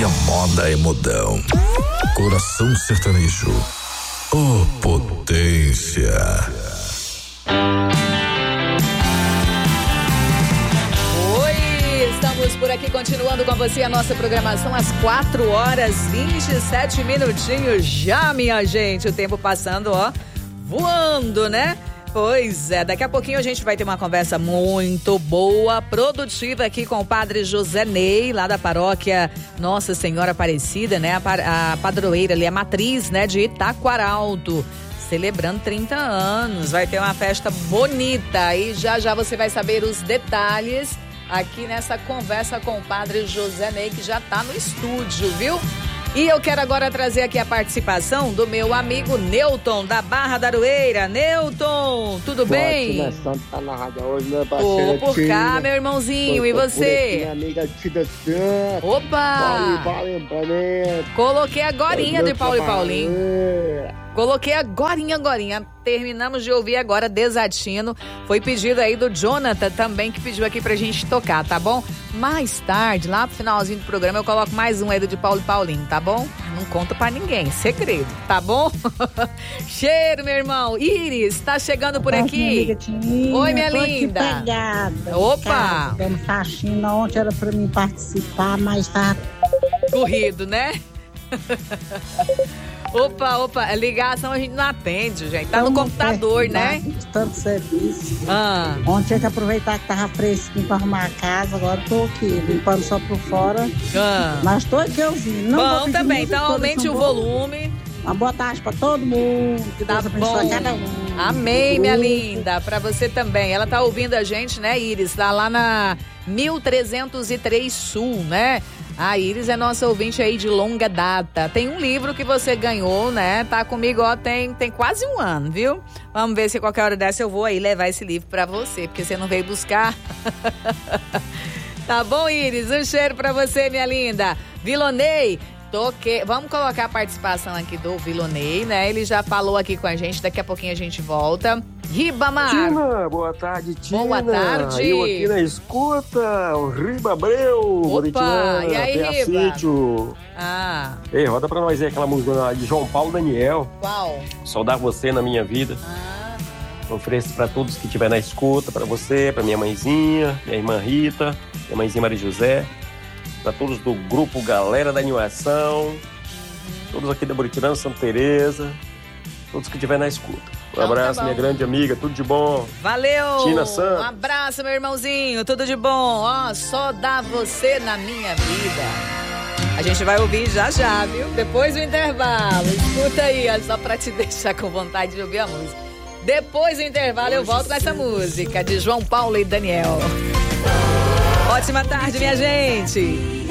e a moda é modão. Coração sertanejo. Oh, potência. Oi, estamos por aqui continuando com você a nossa programação às 4h27 já, minha gente. O tempo passando, ó, voando, né? Pois é, daqui a pouquinho a gente vai ter uma conversa muito boa, produtiva aqui com o padre José Ney, lá da paróquia Nossa Senhora Aparecida, né? A padroeira ali, a matriz, né? De Itaquaralto, celebrando 30 anos. Vai ter uma festa bonita e já você vai saber os detalhes aqui nessa conversa com o padre José Ney, que já tá no estúdio, viu? E eu quero agora trazer aqui a participação do meu amigo Newton, da Barra da Aroeira. Newton, tudo bem? Tá na rádio hoje, né, parceira? Por cá, meu irmãozinho, e você? Minha amiga Tida Santos. Opa! Coloquei agorinha de Paulo e Paulinho. Coloquei agorinha. Terminamos de ouvir agora Desatino. Foi pedido aí do Jonathan também, que pediu aqui pra gente tocar, tá bom? Mais tarde, lá pro finalzinho do programa, eu coloco mais um aí do de Paulo e Paulinho, tá bom? Não conta pra ninguém, segredo, tá bom? Cheiro, meu irmão. Iris, tá chegando por aqui? Oi, minha linda. Pegada, opa! Dando faxina, ontem era pra mim participar, mas tá corrido, né? Opa, ligação a gente não atende, gente. Tá no computador, né? Tanto serviço. Ontem tinha que aproveitar que tava fresquinho pra arrumar a casa, agora tô aqui, limpando só por fora. Mas tô aqui ouvindo. Bom também, então aumente o volume. Uma boa tarde pra todo mundo. Que tá Deus bom. abençoe cada um. Amém, minha linda. Pra você também. Ela tá ouvindo a gente, né, Iris? Tá lá na 1303 Sul, né? A Iris é nossa ouvinte aí de longa data. Tem um livro que você ganhou, né? Tá comigo, ó, tem quase um ano, viu? Vamos ver se qualquer hora dessa eu vou aí levar esse livro pra você, porque você não veio buscar. Tá bom, Iris? Um cheiro pra você, minha linda. Vilonei, vamos colocar a participação aqui do Vilonei, né? Ele já falou aqui com a gente, daqui a pouquinho a gente volta. Ribamar. Tina, boa tarde, Tina. Boa tarde. Eu aqui na escuta, o Riba Abreu. Opa, e aí, Riba? Ei, roda pra nós aí aquela música de João Paulo Daniel. Qual? Saudar você na minha vida. Ofereço pra todos que estiver na escuta, pra você, pra minha mãezinha, minha irmã Rita, minha mãezinha Maria José, pra todos do grupo Galera da Animação, todos aqui da Buritirã, Santa Teresa, todos que estiver na escuta. Um abraço, minha grande amiga, tudo de bom. Valeu! Tina Santos. Um abraço, meu irmãozinho, tudo de bom. Ó, só dá você na minha vida. A gente vai ouvir já, viu? Depois do intervalo. Escuta aí, ó, só pra te deixar com vontade de ouvir a música. Depois do intervalo eu volto com essa música de João Paulo e Daniel. Ótima tarde, minha gente.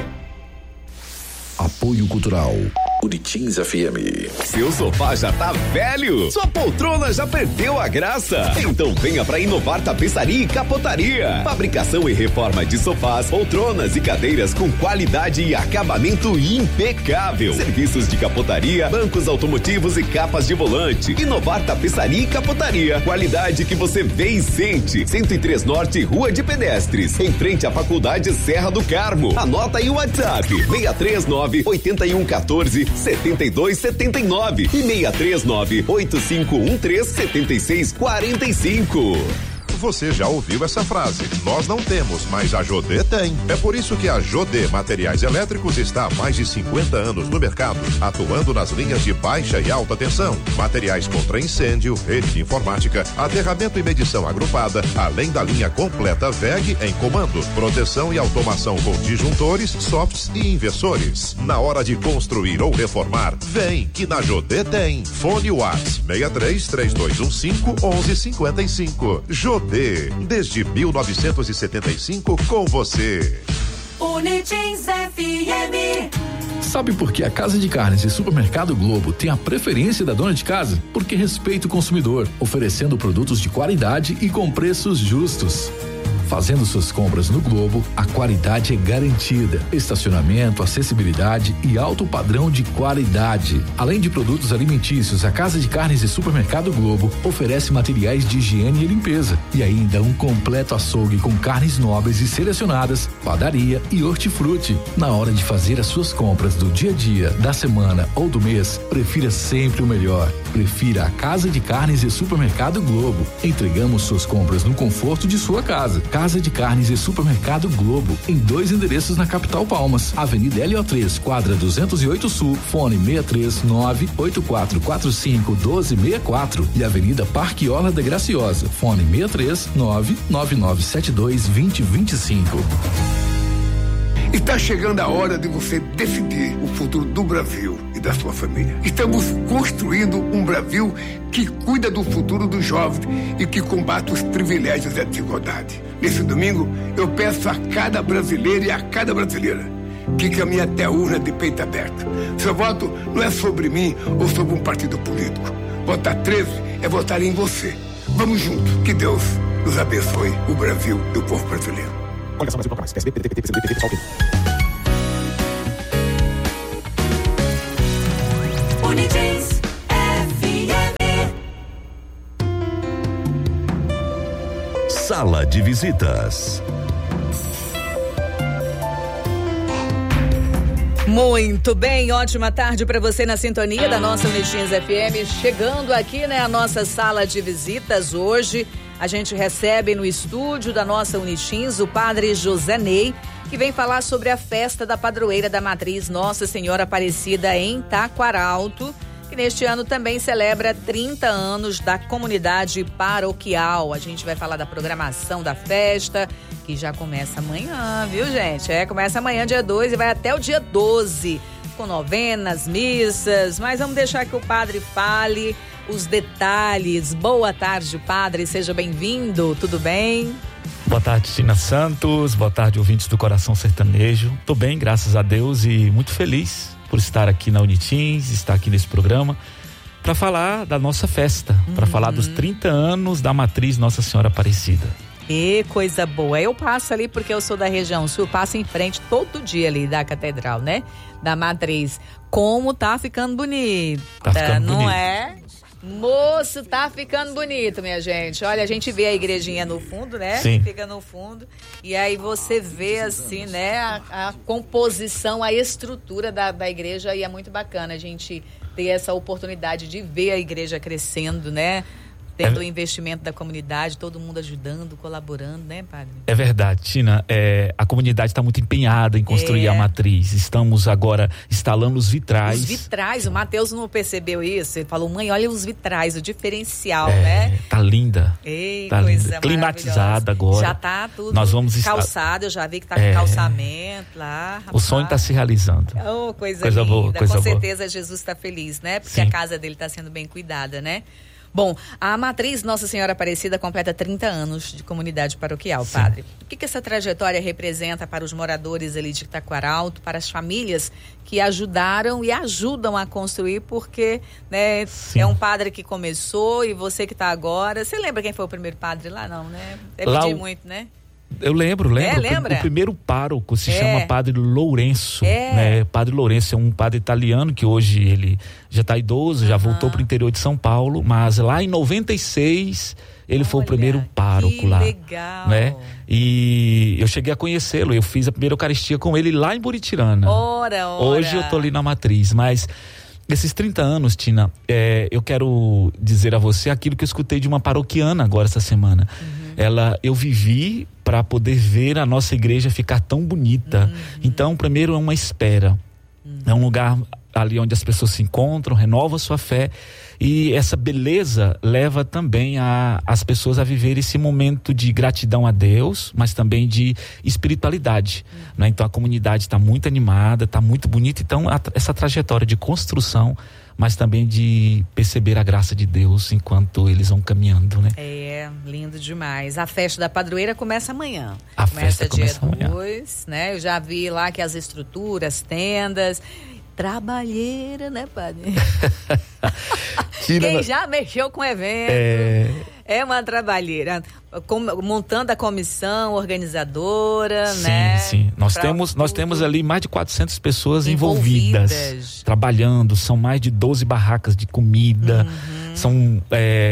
Apoio Cultural Buritins FM. Seu sofá já tá velho? Sua poltrona já perdeu a graça? Então venha pra Inovar Tapeçaria e Capotaria. Fabricação e reforma de sofás, poltronas e cadeiras com qualidade e acabamento impecável. Serviços de capotaria, bancos automotivos e capas de volante. Inovar Tapeçaria e Capotaria. Qualidade que você vê e sente. 103 Norte, Rua de Pedestres. Em frente à Faculdade Serra do Carmo. Anota aí o WhatsApp: 639-8114-7279 e 639-8513-7645. Você já ouviu essa frase? Nós não temos, mas a Jodê tem. É por isso que a Jodê Materiais Elétricos está há mais de 50 anos no mercado, atuando nas linhas de baixa e alta tensão, materiais contra incêndio, rede de informática, aterramento e medição agrupada, além da linha completa VEG em comando, proteção e automação com disjuntores, softs e inversores. Na hora de construir ou reformar, vem que na Jodê tem. Fone Whats 6332151155. Jodê, desde 1975 com você. Unitins FM. Sabe por que a Casa de Carnes e Supermercado Globo tem a preferência da dona de casa? Porque respeita o consumidor, oferecendo produtos de qualidade e com preços justos. Fazendo suas compras no Globo, a qualidade é garantida. Estacionamento, acessibilidade e alto padrão de qualidade. Além de produtos alimentícios, a Casa de Carnes e Supermercado Globo oferece materiais de higiene e limpeza e ainda um completo açougue com carnes nobres e selecionadas, padaria e hortifruti. Na hora de fazer as suas compras do dia a dia, da semana ou do mês, prefira sempre o melhor. Prefira a Casa de Carnes e Supermercado Globo. Entregamos suas compras no conforto de sua casa. Casa de Carnes e Supermercado Globo, em 2 endereços na capital Palmas, Avenida LO3, quadra 208 Sul, fone 63984451264 e Avenida Parque Orla da Graciosa, fone 63999722025. Está chegando a hora de você decidir o futuro do Brasil e da sua família. Estamos construindo um Brasil que cuida do futuro dos jovens e que combate os privilégios e a desigualdade. Nesse domingo, eu peço a cada brasileiro e a cada brasileira que caminhe até a urna de peito aberto. Seu voto não é sobre mim ou sobre um partido político. Votar 13 é votar em você. Vamos juntos. Que Deus nos abençoe, o Brasil e o povo brasileiro. Coligação Brasil Bloco Mais, PSB, PDT, PCB, PSB, PSOL, Unidins FM. Sala de visitas. Muito bem, ótima tarde para você na sintonia da nossa Unidins FM. Chegando aqui, a nossa sala de visitas hoje. A gente recebe no estúdio da nossa Unitins o padre José Ney, que vem falar sobre a festa da padroeira da Matriz Nossa Senhora Aparecida em Taquaralto, que neste ano também celebra 30 anos da comunidade paroquial. A gente vai falar da programação da festa, que já começa amanhã, viu, gente? Começa amanhã, dia 2, e vai até o dia 12, com novenas, missas, mas vamos deixar que o padre fale os detalhes. Boa tarde, padre, seja bem-vindo, tudo bem? Boa tarde, Tina Santos, boa tarde, ouvintes do Coração Sertanejo. Tô bem, graças a Deus, e muito feliz por estar aqui na Unitins, estar aqui nesse programa para falar da nossa festa, para falar dos 30 anos da Matriz Nossa Senhora Aparecida. E coisa boa, eu passo ali porque eu sou da região sul, passo em frente todo dia ali da catedral, da Matriz. Como tá ficando bonita, não é? Moço, tá ficando bonito, minha gente. Olha, a gente vê a igrejinha no fundo, Sim. Fica no fundo. E aí você vê, assim, a composição, a estrutura da igreja. E é muito bacana a gente ter essa oportunidade de ver a igreja crescendo, Tendo o investimento da comunidade, todo mundo ajudando, colaborando, padre? É verdade, Tina. A comunidade está muito empenhada em construir a matriz. Estamos agora instalando os vitrais. Os vitrais, o Mateus não percebeu isso. Ele falou, mãe, olha os vitrais, o diferencial, Tá linda. Ei, tá coisa linda. Climatizada agora. Já tá tudo Nós vamos calçado, eu já vi que tá com calçamento lá. Rapaz. O sonho está se realizando. Oh, coisa linda. Boa, coisa com boa. certeza Jesus está feliz, Porque Sim. a casa dele está sendo bem cuidada, Bom, a Matriz Nossa Senhora Aparecida completa 30 anos de comunidade paroquial, Sim. padre. O que essa trajetória representa para os moradores ali de Taquaralto, para as famílias que ajudaram e ajudam a construir, porque é um padre que começou e você que está agora. Você lembra quem foi o primeiro padre lá? Não, Deve pedir muito, Eu lembro. Lembra? O primeiro pároco se chama Padre Lourenço. Padre Lourenço é um padre italiano que hoje ele já está idoso, já voltou para o interior de São Paulo, mas lá em 96 ele foi o primeiro pároco lá. Legal. E eu cheguei a conhecê-lo, eu fiz a primeira Eucaristia com ele lá em Buritirana. Ora. Hoje eu tô ali na Matriz, mas esses 30 anos, Tina, eu quero dizer a você aquilo que eu escutei de uma paroquiana agora essa semana. Eu vivi para poder ver a nossa igreja ficar tão bonita. Então, primeiro é uma espera. É um lugar ali onde as pessoas se encontram, renovam a sua fé, e essa beleza leva também as pessoas a viver esse momento de gratidão a Deus, mas também de espiritualidade, Então a comunidade está muito animada, está muito bonita. Então essa trajetória de construção, mas também de perceber a graça de Deus enquanto eles vão caminhando, Lindo demais. A festa da padroeira começa amanhã. A festa começa dia 2, Eu já vi lá que as estruturas, tendas, trabalheira, padre? Quem já mexeu com evento. É uma trabalheira. Montando a comissão organizadora, né? Sim. Nós temos ali mais de 400 pessoas envolvidas, trabalhando. São mais de 12 barracas de comida. São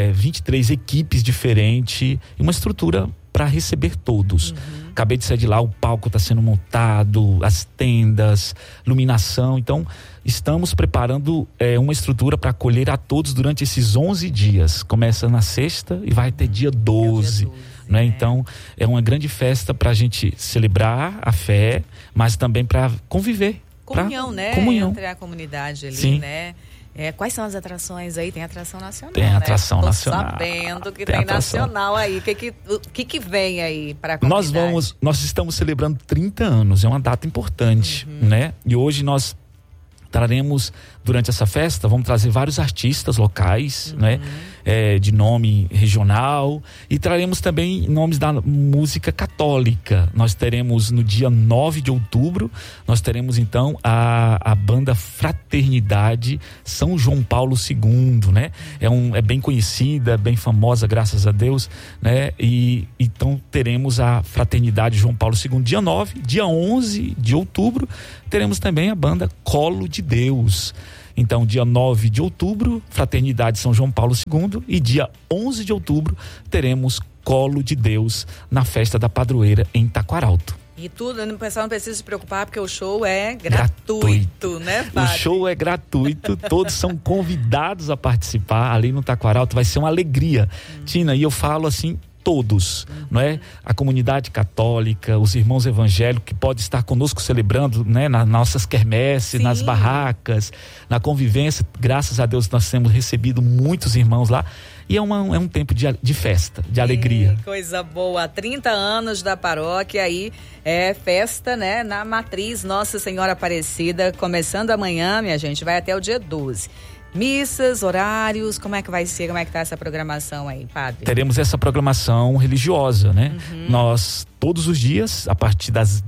23 equipes diferentes e uma estrutura para receber todos. Acabei de sair de lá, o palco está sendo montado, as tendas, iluminação. Então, estamos preparando uma estrutura para acolher a todos durante esses 11 dias. Começa na sexta e vai até dia 12. Né? Então, é uma grande festa para a gente celebrar a fé, mas também para conviver. Comunhão, né? Comunhão. Entre a comunidade ali, Sim. né? Quais são as atrações aí? Tem atração nacional, Tem atração nacional. Tô sabendo que tem nacional aí. O que vem aí para a comunidade? Nós estamos celebrando 30 anos, é uma data importante, né? E hoje nós traremos, durante essa festa, vamos trazer vários artistas locais, né? De nome regional, e traremos também nomes da música católica. Nós teremos no dia 9 de outubro, nós teremos então a banda Fraternidade São João Paulo II, né? É bem conhecida, bem famosa, graças a Deus, né? E então teremos a Fraternidade João Paulo II dia 9, dia 11 de outubro, teremos também a banda Colo de Deus. Então, dia 9 de outubro, Fraternidade São João Paulo II, e dia 11 de outubro teremos Colo de Deus na festa da padroeira em Taquaralto. E tudo, o pessoal não precisa se preocupar porque o show é gratuito, né, padre? O show é gratuito, todos são convidados a participar ali no Taquaralto, vai ser uma alegria. Tina, e eu falo assim, todos, não é? A comunidade católica, os irmãos evangélicos que podem estar conosco celebrando, né? Nas nossas quermesses, nas barracas, na convivência. Graças a Deus nós temos recebido muitos irmãos lá e é um tempo de festa, de alegria. Coisa boa, 30 anos da paróquia aí, festa, né? Na matriz Nossa Senhora Aparecida, começando amanhã, minha gente, vai até o dia 12. Missas, horários, como é que vai ser, como é que tá essa programação aí, padre? Teremos essa programação religiosa, né? Nós, todos os dias, a partir das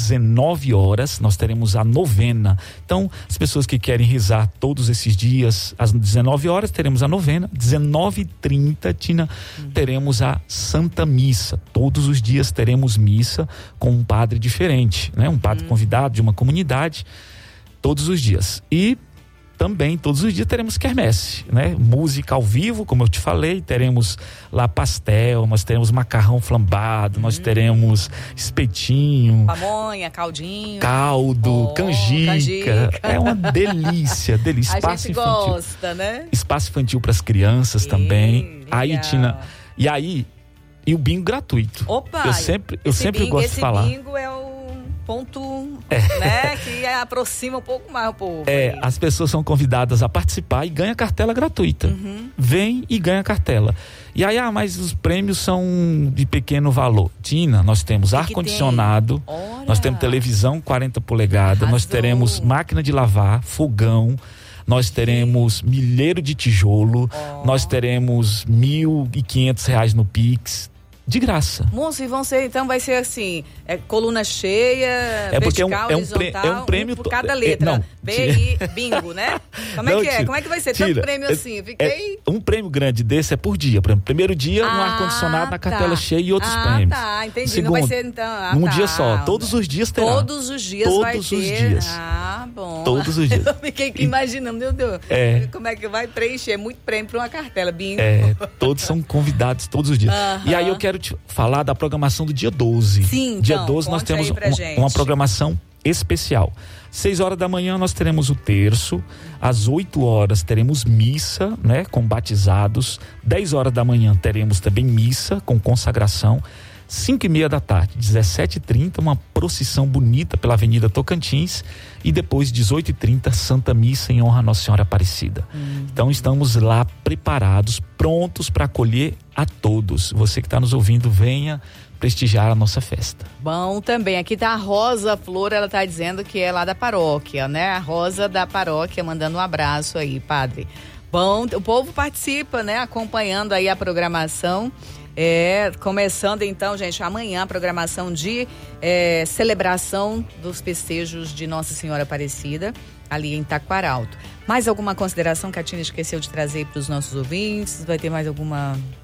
19 horas, nós teremos a novena. Então, as pessoas que querem rezar todos esses dias, às 19 horas, teremos a novena. 19h30, Tina, teremos a Santa Missa. Todos os dias teremos missa com um padre diferente, né? Um padre convidado de uma comunidade, todos os dias. E também, todos os dias teremos quermesse, né? Música ao vivo, como eu te falei, teremos lá pastel, nós teremos macarrão flambado, nós teremos espetinho, pamonha, caldinho, caldo, canjica. É uma delícia, delícia. A gente gosta, né? Espaço infantil para as crianças também. Legal. Aí, Tina, e o bingo gratuito. Opa! Eu sempre gosto de falar. Esse bingo é o ponto, né, que aproxima um pouco mais o povo. As pessoas são convidadas a participar e ganha cartela gratuita. Vem e ganha cartela. E aí, mas os prêmios são de pequeno valor. Tina, nós temos ar-condicionado, nós temos televisão 40 polegadas, nós teremos máquina de lavar, fogão, nós teremos milheiro de tijolo, nós teremos R$1.500 no Pix. De graça. Moço, e então vai ser assim, coluna cheia, vertical, horizontal, é um prêmio por cada letra. B, bingo, né? Como é que é? Como é que vai ser? Tanto prêmio assim? Fiquei... um prêmio grande desse é por dia. Por exemplo, primeiro dia, um ar-condicionado na cartela cheia e outros prêmios. Entendi. Segundo, não vai ser então... num dia só. Todos os dias terá. Todos os dias vai ter. Todos os dias. Bom. Todos os dias. Eu fiquei imaginando, meu Deus, como é que vai preencher muito prêmio para uma cartela, bingo. Todos são convidados todos os dias. E aí eu quero te falar da programação do dia 12. Sim, dia 12 nós temos uma programação especial. 6 horas da manhã nós teremos o terço, às 8 horas teremos missa, né, com batizados, 10 horas da manhã teremos também missa com consagração, 5h30 da tarde, 17h30, uma procissão bonita pela Avenida Tocantins, e depois 18h30, Santa Missa em honra a Nossa Senhora Aparecida. Então estamos lá preparados, prontos para acolher a todos. Você que está nos ouvindo, venha prestigiar a nossa festa. Bom, também aqui tá a Rosa Flor, ela tá dizendo que é lá da paróquia, né? A Rosa da paróquia, mandando um abraço aí, padre. Bom, o povo participa, né? Acompanhando aí a programação. Começando então, gente, amanhã a programação de celebração dos festejos de Nossa Senhora Aparecida, ali em Taquaralto. Mais alguma consideração que a Tina esqueceu de trazer para os nossos ouvintes? Vai ter mais alguma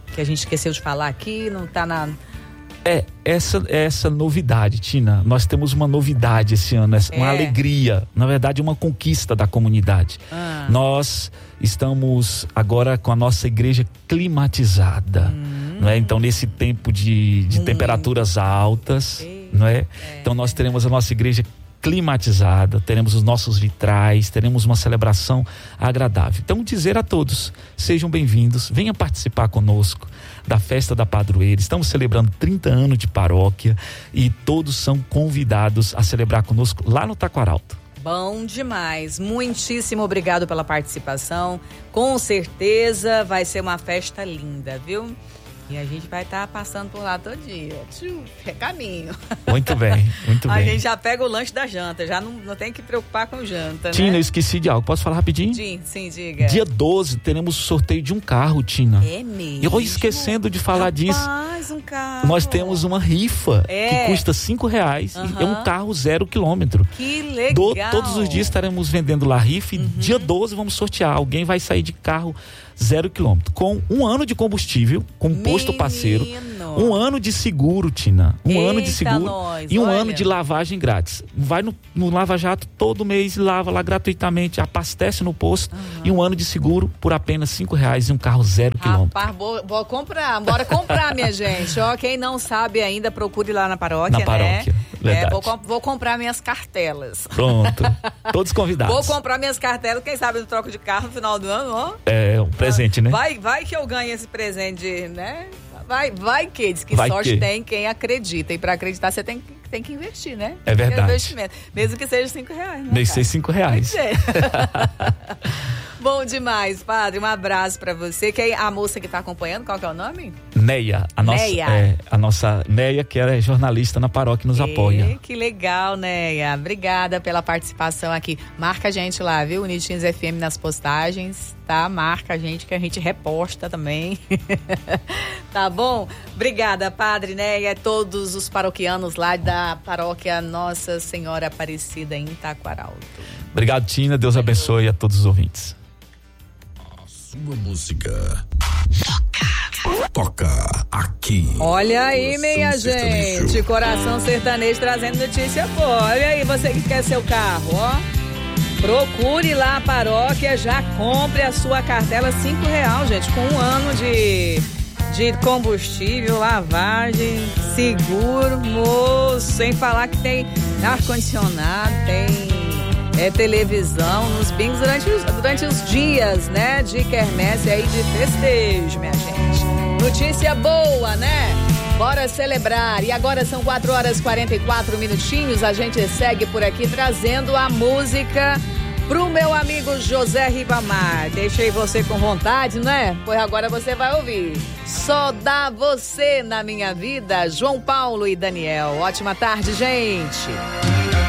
que a gente esqueceu de falar aqui, não tá na... Essa novidade, Tina, nós temos uma novidade esse ano, uma alegria, na verdade uma conquista da comunidade. Nós estamos agora com a nossa igreja climatizada, não é? Então nesse tempo de temperaturas altas, não é? Então nós teremos a nossa igreja climatizada, teremos os nossos vitrais, teremos uma celebração agradável. Então dizer a todos, sejam bem-vindos, venham participar conosco da festa da padroeira. Estamos celebrando 30 anos de paróquia e todos são convidados a celebrar conosco lá no Taquaralto. Bom demais, muitíssimo obrigado pela participação, com certeza vai ser uma festa linda, viu? E a gente vai estar passando por lá todo dia. É caminho. Muito bem, muito bem. A gente já pega o lanche da janta, já não tem que preocupar com janta, Tina, né? eu esqueci de algo. Posso falar rapidinho? Sim, diga. Dia 12 teremos o sorteio de um carro, Tina. É mesmo? Eu esquecendo de falar disso. Um carro. Nós temos uma rifa que custa R$5. É um carro 0 quilômetro. Que legal. Todos os dias estaremos vendendo lá a rifa e dia 12 vamos sortear. Alguém vai sair de carro 0 quilômetro, com 1 ano de combustível, com posto parceiro, 1 ano de seguro, Tina, ano de seguro e um ano de lavagem grátis. Vai no Lava Jato todo mês, lava lá gratuitamente, abastece no posto e 1 ano de seguro por apenas R$5 e um carro 0 quilômetro. Rapaz, bora comprar, minha gente. Ó, quem não sabe ainda, procure lá na paróquia, Na paróquia, verdade. Vou comprar minhas cartelas. Pronto, todos convidados. Vou comprar minhas cartelas, quem sabe eu troco de carro no final do ano, ó. É, um presente, né? Vai que eu ganho esse presente, né? Vai que diz que sorte tem quem acredita. E para acreditar você tem que investir, né? É verdade. Investimento. Mesmo que seja R$5, né? Mesmo que seja R$5. Bom demais, padre. Um abraço pra você. Que é a moça que tá acompanhando, qual que é o nome? Neia. A nossa Neia, que é jornalista na paróquia, nos apoia. Que legal, Neia. Obrigada pela participação aqui. Marca a gente lá, viu? Unidins FM nas postagens, tá? Marca a gente que a gente reposta também. Tá bom? Obrigada, padre Neia, todos os paroquianos lá da paróquia Nossa Senhora Aparecida em Taquaralto. Obrigado, Tina. Deus abençoe a todos os ouvintes. Sua música toca aqui. Olha aí, minha gente, Coração Sertanejo trazendo notícia boa. Olha aí, você que quer seu carro, ó, procure lá a paróquia, já compre a sua cartela R$5, gente, com 1 ano de combustível, lavagem, seguro, moço, sem falar que tem ar-condicionado, tem televisão nos bingos durante os dias, né, de quermesse aí, de festejo, minha gente. Notícia boa, né? Bora celebrar. E agora são 4h44, a gente segue por aqui trazendo a música pro meu amigo José Ribamar. Deixei você com vontade, né? Pois agora você vai ouvir. Só dá você na minha vida, João Paulo e Daniel. Ótima tarde, gente.